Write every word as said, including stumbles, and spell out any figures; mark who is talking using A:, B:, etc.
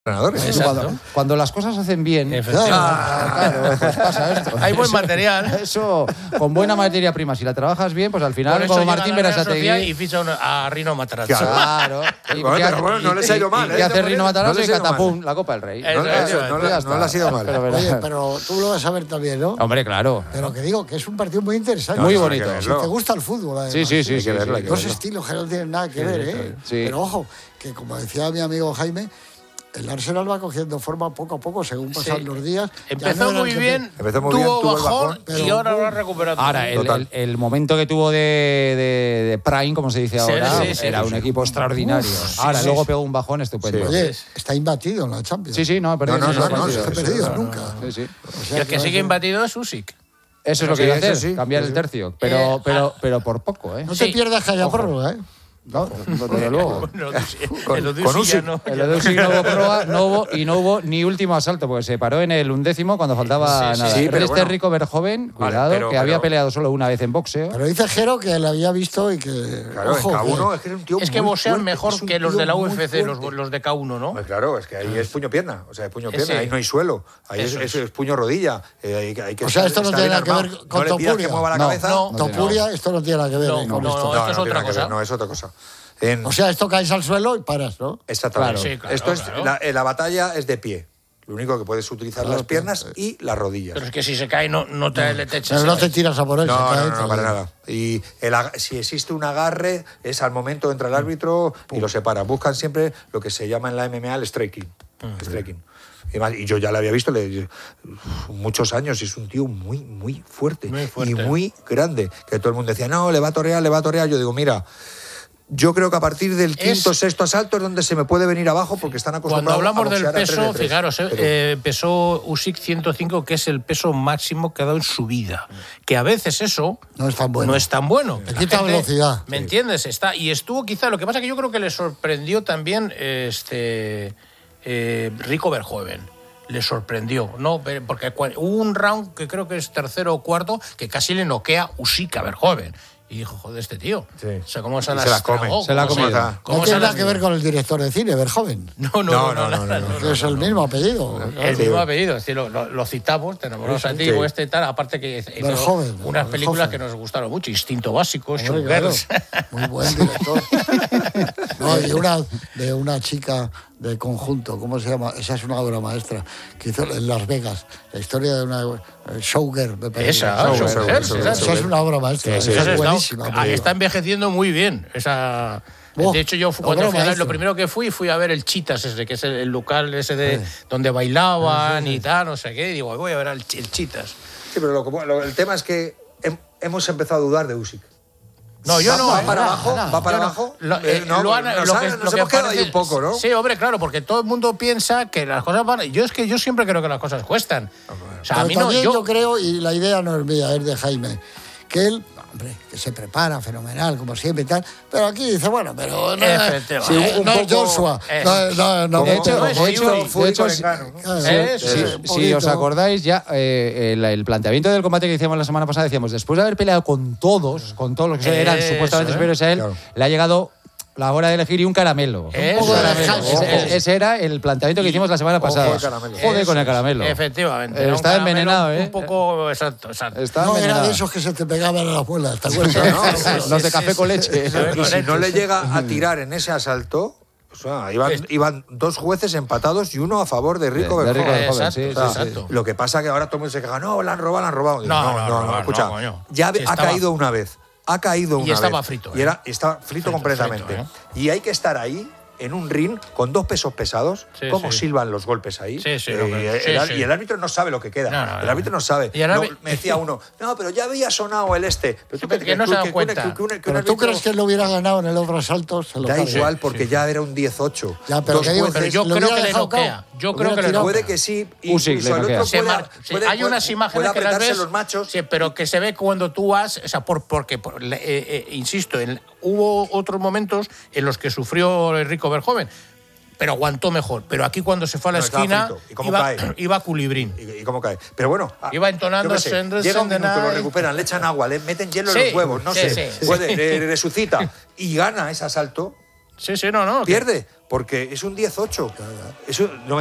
A: Cuando, cuando las cosas se hacen bien, claro, claro, pues pasa esto.
B: Hay buen
A: eso,
B: material.
A: Eso, con buena materia prima, si la trabajas bien, pues al final, como Martín Berasategui.
B: Y ficha a Rino Matarazzo.
A: Claro.
C: Y, bueno, pero bueno, no les ha ido mal.
A: ¿Qué hace Rino Matarazzo?
C: No
A: y catapum, la Copa del Rey.
C: No, no, eso, no, no, no le ha sido mal.
D: Pero, Oye, pero tú lo vas a ver también, ¿no?
A: Hombre, claro.
D: Pero que digo, que es un partido muy interesante.
A: Muy bonito.
D: Si te gusta el fútbol, además.
A: Sí, sí, sí.
C: Hay que verlo, hay que
D: Dos
C: verlo.
D: estilos que no tienen nada que ver, ¿eh?
A: Sí.
D: Pero ojo, que como decía mi amigo Jaime, el Arsenal va cogiendo forma poco a poco según pasan
B: Sí.
D: los días.
B: Empezó
D: no
B: muy bien,
C: Empezó muy
B: tuvo
C: bien, tuvo el
B: bajón,
C: bajón,
B: y
D: pero-
B: ahora lo ha recuperado.
A: Ahora, el, el, el momento que tuvo de, de, de Prime, como se dice
B: Sí,
A: ahora,
B: sí, sí,
A: era
B: sí,
A: un
B: sí.
A: equipo extraordinario.
B: Uf,
A: ahora,
B: sí,
A: luego
B: sí.
A: pegó un bajón estupendo.
D: Oye, está imbatido en la Champions.
A: Sí, sí, no, pero
C: No, no, no, no,
D: No se ha
C: sí,
D: perdido
C: sí,
D: nunca.
A: Sí, sí.
D: O sea,
B: Y el que
D: no
B: sigue
D: es-
B: imbatido es Usyk.
A: Eso es lo que
C: Sí,
A: iba a hacer,
C: eso sí,
A: cambiar
C: sí,
A: el
C: sí.
A: tercio. Pero,
B: Eh,
A: pero, pero por poco, ¿eh?
D: No
B: Sí.
D: te pierdas que haya
A: Ojo.
D: prórroga, ¿eh?
A: No, desde luego.
B: Bueno,
C: Con-
B: el de
C: con
B: Usyk ya
C: Usyk.
B: no.
A: El de Usyk no hubo prórroga, no hubo, y no hubo ni último asalto, porque se paró en el undécimo cuando faltaba
B: Sí, sí,
A: nada.
C: sí, pero
A: este
C: bueno.
A: Rico Verjoven, cuidado,
C: pero-
A: que había
C: pero-
A: peleado solo una vez en boxeo.
D: Pero dice Jero que le había visto y que.
C: Claro,
D: ojo,
C: en K uno
D: que-
C: es que es un tío
B: Es que
C: muy
B: boxean
C: fuerte,
B: mejor
C: es un
B: que los
C: tío
B: de la
C: muy
B: U F C, los,
C: fuerte.
B: los de K uno, ¿no?
C: Pues claro, es que ahí es puño-pierna, o sea, es puño-pierna,
B: Ese-
C: ahí no hay suelo, ahí es,
B: Eso
C: es,
B: es.
C: es puño-rodilla. Eh, hay, que- hay que
D: O sea,
C: estar-
D: esto no
C: estar
D: tiene
C: bien
D: nada que ver
C: armado.
D: con
C: No le pidas
D: Topuria.
C: que mueva la
A: No,
C: cabeza.
B: no.
D: Topuria, esto no tiene nada que ver
B: No,
D: eh, con
B: no,
D: esto.
B: no, esto es
C: no
B: otra
C: tiene nada que ver,
B: cosa.
C: no, es otra cosa. En-
D: O sea, esto caes al suelo y paras, ¿no?
C: Exactamente.
B: Claro. Sí, claro,
C: Esto es
B: claro.
C: La, eh, la batalla es de pie. Lo único que puedes utilizar
D: Claro,
C: las piernas
D: claro.
C: y las rodillas.
B: Pero es que si se cae, no, no te, le te echas.
D: Pero no te tiras a por él. se
C: No,
D: cae,
C: no, no,
D: te
C: no, para
D: lo digo.
C: nada. Y el ag- si existe un agarre, es al momento entra el árbitro y lo separa. Buscan siempre lo que se llama en la M M A el striking. striking. Y, más- y yo ya lo había visto le- muchos años y es un tío muy, muy fuerte,
B: Muy fuerte.
C: y muy grande. Que todo el mundo decía, no, le va a torear, le va a torear. Yo digo, mira, yo creo que a partir del quinto,
B: Es-
C: sexto asalto es donde se me puede venir abajo porque están acostumbrados
B: Cuando hablamos
C: a
B: del
C: boxear a tres de
B: peso,
C: tres.
B: fijaros, eh,
C: Pero-
B: eh, pesó Usyk ciento cinco, que es el peso máximo que ha dado en su vida. Que a veces eso
D: No es tan bueno.
B: no es tan bueno.
D: Te
B: La
D: quita
B: gente-
D: velocidad.
B: ¿Me entiendes? Está, y estuvo quizá, lo que pasa que yo creo que le sorprendió también este eh, Rico Verjoven. Le sorprendió, ¿no? Porque cua- hubo un round que creo que es tercero o cuarto que casi le noquea Usyk a Verjoven. Y dijo, joder, este tío.
C: Sí.
B: O sea, ¿cómo se
C: Y
B: la
C: se la
B: estragó?
C: come.
A: Se la ha
B: ¿Cómo
A: comido.
C: está?
B: cómo
D: No
B: se
D: tiene
B: la-
D: nada que ver con el director de cine, Verjoven.
B: No, no, no,
C: No,
B: no,
C: no, no,
B: nada,
C: no,
B: no.
D: Es el mismo apellido.
B: El
C: Sí.
B: mismo apellido, es decir, lo, lo- lo citamos, tenemos a ti
C: Sí.
B: o este y tal, aparte que hizo
D: Verjoven,
B: unas películas
D: Verjoven.
B: que nos gustaron mucho, Instinto Básico,
D: Hombre, claro.
B: Showgirls.
D: Muy buen director. No, y una, de una chica de conjunto, ¿cómo se llama? Esa es una obra maestra que hizo en Las Vegas. La historia de una eh, showgirl, me parece.
B: Esa,
D: Showgirl.
B: Showgirls,
C: Showgirls,
B: esa,
D: Esa es una obra maestra.
C: Sí, sí,
D: esa
B: Esa
D: es
B: está-
D: buenísima.
B: ah,
D: pero-
B: está envejeciendo muy bien. Esa.
D: Oh,
B: de hecho, yo fu-
D: obra
B: cuando fui a ver,
D: maestra.
B: lo primero que fui, fui a ver el Chitas, ese, que es el, el local ese de donde bailaban y tal, no sé qué. Y digo, voy a ver al Ch- el Chitas.
C: Sí, pero lo- lo- el tema es que hem- hemos empezado a dudar de Usyk.
B: No, yo
C: va,
B: no.
C: va
B: eh,
C: para
B: nada,
C: abajo,
B: nada.
C: va para
B: Yo no.
C: abajo.
B: Lo,
C: Eh,
B: eh,
C: no,
B: lo han-
C: nos
B: lo
C: ha-
B: que-
C: nos
B: lo que
C: hemos quedado ahí
B: parece-
C: un poco, ¿no?
B: Sí, hombre, claro, porque todo el mundo piensa que las cosas van. Yo es que yo siempre creo que las cosas cuestan. O sea, a
D: Pero
B: mí no.
D: también yo...
B: Yo,
D: creo, y la idea no es mía, es de Jaime, que él, hombre, que se prepara fenomenal, como siempre y tal, pero aquí dice, bueno, pero no,
B: Efectivamente.
D: sí,
C: Un
D: no es
C: poco-
D: Joshua,
B: eh.
D: no, no, no,
A: De
D: no,
A: hecho,
D: no,
B: es
A: de hecho,
B: Fury,
C: Fury
A: de hecho,
C: con
A: sí,
C: Engano, ¿no?
D: claro,
B: Eh,
D: sí,
B: sí,
D: sí,
A: Sí,
D: un
A: si
D: poquito.
A: os acordáis, ya eh, el, el planteamiento del combate que hicimos la semana pasada, decíamos, después de haber peleado con todos, con todos los que eran
B: Eso,
A: supuestamente
B: ¿eh?
A: superiores a él,
C: Claro.
A: le ha llegado la hora de elegir y un caramelo.
B: Eso,
A: Un poco de
D: eso,
A: caramelo.
D: ojo.
A: Ese, ese era el planteamiento que hicimos la semana
C: Ojo
A: pasada.
C: al caramelo.
A: Joder con el
B: Eso es,
A: caramelo.
B: Efectivamente.
A: Eh,
B: era un
A: está
B: caramelo
A: envenenado, ¿eh?
B: Un poco. Exacto, exacto.
A: Está
D: No, era
A: envenenado.
D: de esos que se te pegaban a las muelas, ¿te acuerdas?
C: No,
A: Los de café con leche.
C: Y si no le llega a tirar en ese asalto, o sea, iban, iban dos jueces empatados y uno a favor de Rico
A: De- de Rico
C: Verjoven.
A: Verjoven,
B: Exacto,
A: sí,
C: O sea,
A: sí,
B: exacto.
C: Lo que pasa que ahora todo el mundo se queja, no, la han robado, la han robado. Digo,
B: No,
C: no,
B: no,
C: no,
B: robar,
C: no,
B: no,
C: escucha,
B: coño.
C: ya
B: Sí,
C: ha
B: estaba-
C: caído una vez, ha caído
B: Y
C: una
B: estaba
C: vez.
B: frito,
C: Y
B: ¿eh?
C: era, estaba frito,
B: Frito,
C: completamente.
B: frito, ¿eh?
C: Y hay que estar ahí en un ring con dos pesos pesados,
B: Sí,
C: cómo
B: sí.
C: silban los golpes ahí.
B: Sí, sí,
C: Eh,
B: lo que-
C: y,
B: sí,
C: el,
B: sí.
C: y el árbitro no sabe lo que queda.
B: No, no,
C: el
B: no.
C: árbitro no sabe.
B: Y el
C: No,
B: árbitro-
C: me decía uno, no, pero ya había sonado el este. Pero
B: Sí, pero que no se ha dado cuenta.
C: un- que un
D: Pero tú
C: árbitro-
D: crees que él lo hubiera ganado en el otro asalto, se lo
C: Da
D: carga.
C: igual, porque ya era un diez ocho.
D: Ya, pero
C: Dos
D: que digo,
C: jueces-
B: Pero yo
D: ¿lo
B: creo
D: hubiera
B: que le
D: dejado
B: noquea.
D: cao?
B: Yo
D: ¿Lo
B: creo que
D: hubiera
B: le
D: tirado?
C: Puede que sí,
A: Usyk le
C: incluso el
A: noquea.
C: otro
B: Se
C: pueda,
B: mar- sí,
C: puede-
B: hay
C: puede-
B: unas imágenes
C: puede
B: que las
C: apretarse
B: ves,
C: los machos.
B: sí, pero que se ve cuando tú has, o sea, por, porque, por- le- eh, eh, insisto, en- hubo otros momentos en los que sufrió el Rico Verjoven, pero aguantó mejor. Pero aquí cuando se fue a la
C: No, estaba
B: esquina,
C: frito. ¿Y cómo
B: iba,
C: cae?
B: iba culibrín.
C: ¿Y, y cómo cae? Pero bueno, ah,
B: Iba entonando
C: yo qué sé,
B: Senders,
C: llega un minuto, lo
B: Sendenay.
C: recuperan, le echan agua, le meten hielo
B: Sí,
C: en los huevos, no
B: sí,
C: sé,
B: sí,
C: puede, le resucita y gana ese asalto,
B: Sí, sí, no, no. que-
C: pierde. porque es un diez ocho. Eso,